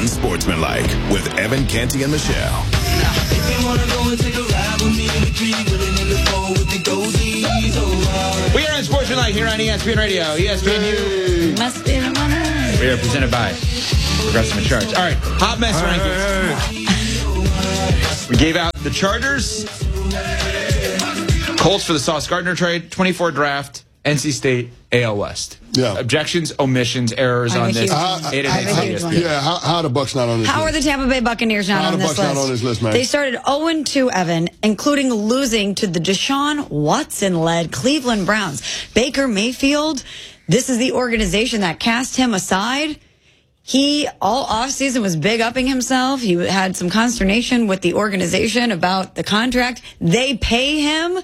Unsportsmanlike with Evan, Canty, and Michelle. If you wanna go and take a ride with me in the G, willing in the fall with the goldies. We are Unsportsmanlike here on ESPN Radio. ESPNU. Must be the money. We are presented by Progressive Insurance. All right, hot mess rankings. We gave out the Chargers, Colts for the Sauce Gardner trade, 24 draft, NC State, AL West. Yeah. Objections, omissions, errors on this. How are the Bucks not on this list? How are the Tampa Bay Buccaneers not on this list? How are the Bucks not on this list, man? They started 0-2, Evan, including losing to the Deshaun Watson-led Cleveland Browns. Baker Mayfield, this is the organization that cast him aside. He, all offseason, was big-upping himself. He had some consternation with the organization about the contract. They pay him.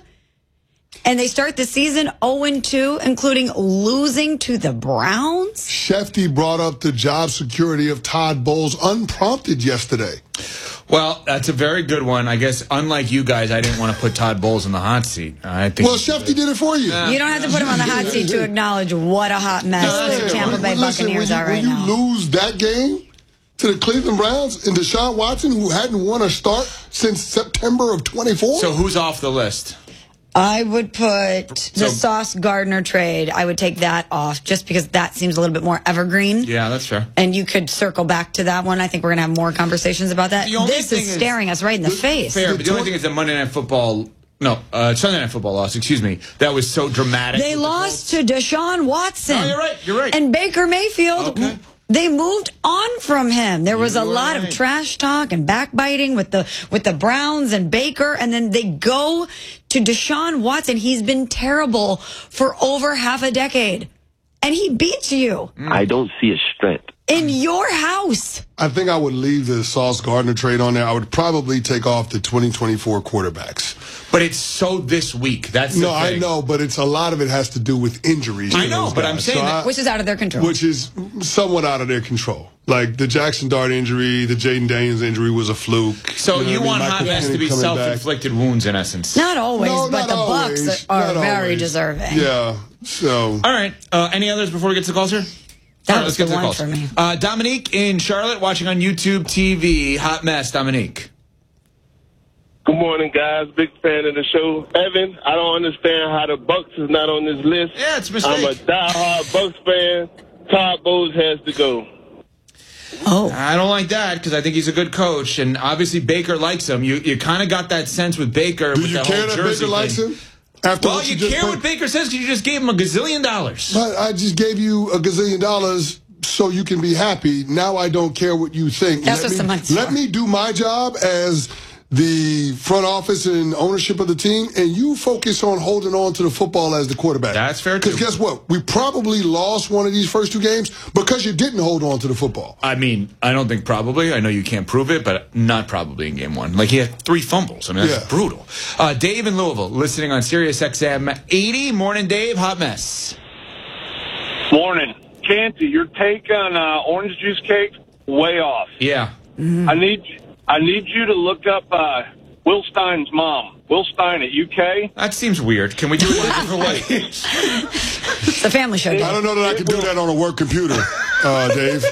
And they start the season 0-2, including losing to the Browns? Shefty brought up the job security of Todd Bowles unprompted yesterday. Well, that's a very good one. I guess, unlike you guys, I didn't want to put Todd Bowles in the hot seat. Shefty did it for you. You don't have to put him on the hot seat to acknowledge what a hot mess the Tampa Bay Buccaneers are right now. When you lose that game to the Cleveland Browns and Deshaun Watson, who hadn't won a start since September of 24? So who's off the list? I would put the Sauce Gardner trade. I would take that off just because that seems a little bit more evergreen. Yeah, that's fair. And you could circle back to that one. I think we're going to have more conversations about that. This is staring us right in the face. Fair, but the only thing is that Monday Night Football, Sunday Night Football loss, excuse me, that was so dramatic. They lost to Deshaun Watson. Oh, you're right. And Baker Mayfield. Okay. They moved on from him. There was a lot of trash talk and backbiting with the Browns and Baker, and then they go to Deshaun Watson. He's been terrible for over half a decade, and he beats you. I don't see a strength. In your house. I think I would leave the Sauce Gardner trade on there. I would probably take off the 2024 quarterbacks. But it's so this week. That's the thing. I know, but a lot of it has to do with injuries. I know, but I'm saying that. Which is out of their control. Which is somewhat out of their control. Like the Jackson Dart injury, the Jaden Daniels injury was a fluke. So you want hot mess to be self-inflicted wounds, in essence. Not always, but the Bucks are very deserving. Yeah, so. All right. Any others before we get to the calls here? That was the one for me. Dominique in Charlotte watching on YouTube TV. Hot mess, Dominique. Good morning, guys. Big fan of the show. Evan, I don't understand how the Bucks is not on this list. Yeah, it's a mistake. I'm a diehard Bucks fan. Todd Bowles has to go. Oh. I don't like that because I think he's a good coach, and obviously Baker likes him. You kind of got that sense with Baker. Do you care that Baker likes him? Well, you care what Baker says because you just gave him $1 gazillion. But I just gave you $1 gazillion so you can be happy. Now I don't care what you think. Let me do my job as the front office and ownership of the team, and you focus on holding on to the football as the quarterback. That's fair, too. Because guess what? We probably lost one of these first 2 games because you didn't hold on to the football. I mean, I don't think probably. I know you can't prove it, but not probably in game 1. Like, he had 3 fumbles. I mean, that's brutal. Dave in Louisville, listening on Sirius XM 80. Morning, Dave. Hot mess. Morning. Canty, your take on orange juice cake, way off. Yeah. Mm-hmm. I need you to look up Will Stein's mom. Will Stein at UK. That seems weird. Can we do it a different way? It's a family show. Dave. I don't know that I can do that on a work computer, Dave.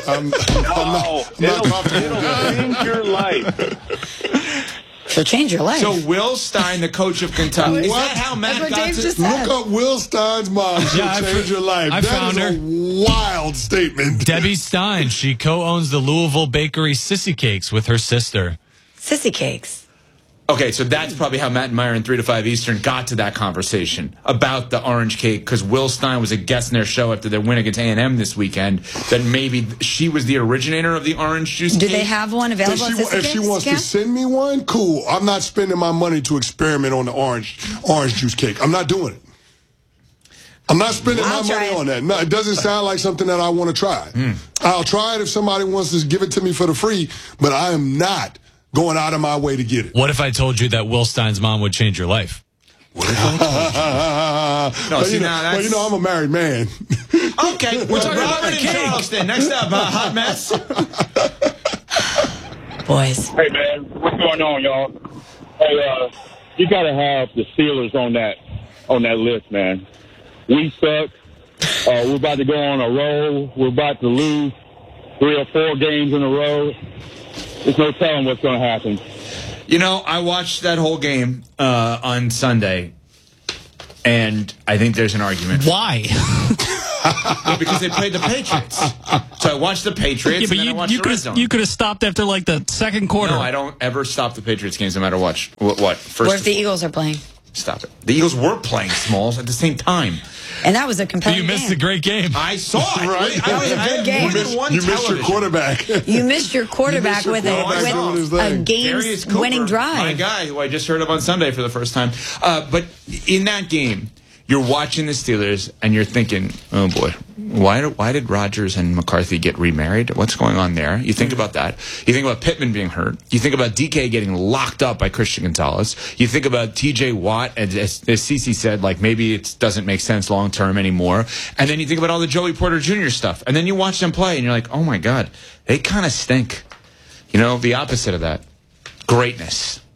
It'll change your life. She'll change your life. So Will Stein, the coach of Kentucky. Is that how Matt got Dave to just said. Look up Will Stein's mom. She'll change your life. I found her. That is a wild statement. Debbie Stein. She co-owns the Louisville bakery Sissy Cakes with her sister. Sissy Cakes. Okay, so that's probably how Matt and Myron 3 to 5 Eastern got to that conversation about the orange cake, because Will Stein was a guest in their show after their win against A&M this weekend, that maybe she was the originator of the orange juice cake. Do they have one available at Sissy If she wants to send me one, cool. I'm not spending my money to experiment on the orange juice cake. I'm not doing it. I'm not spending my money on that. No, it doesn't sound like something that I want to try. I'll try it if somebody wants to give it to me for the free, but I am not going out of my way to get it. What if I told you that Will Stein's mom would change your life? What if I told you? Well, I'm a married man. Okay, we're talking about Robert in Charleston. Next up, hot mess. Boys. Hey, man, what's going on, y'all? Hey, you got to have the Steelers on that list, man. We suck. We're about to go on a roll. We're about to lose. 3 or 4 games in a row. There's no telling what's going to happen. You know, I watched that whole game on Sunday, and I think there's an argument. Why? Well, because they played the Patriots. So I watched the Patriots, and then I watched the Red Zone. You could have stopped after, like, the second quarter. No, I don't ever stop the Patriots games no matter what. First, What if the Eagles are playing? Stop it. The Eagles were playing Smalls at the same time. And that was a competitive You missed game. a great game. I saw it. Right. That was a good game. You missed your quarterback. You missed your quarterback with a game-winning drive. My guy, who I just heard of on Sunday for the first time. But in that game, you're watching the Steelers, and you're thinking, oh, boy, why did Rodgers and McCarthy get remarried? What's going on there? You think about that. You think about Pittman being hurt. You think about DK getting locked up by Christian Gonzalez. You think about TJ Watt, as Cece said, like maybe it doesn't make sense long-term anymore. And then you think about all the Joey Porter Jr. stuff. And then you watch them play, and you're like, oh, my God, they kind of stink. You know, the opposite of that. Greatness.